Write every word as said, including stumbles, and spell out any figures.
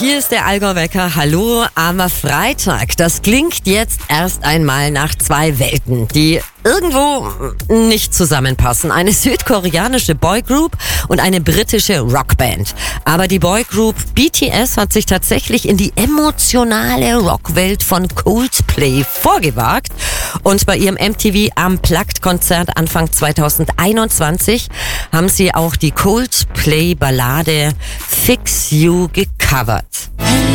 hier ist der Allgäu Wecker. Hallo am Freitag. Das klingt jetzt erst einmal nach zwei Welten, die irgendwo nicht zusammenpassen. Eine südkoreanische Boygroup und eine britische Rockband. Aber die Boygroup B T S hat sich tatsächlich in die emotionale Rockwelt von Coldplay vorgewagt. Und bei ihrem M T V Unplugged-Konzert Anfang zweitausendeinundzwanzig haben sie auch die Coldplay-Ballade Fix You gecovert.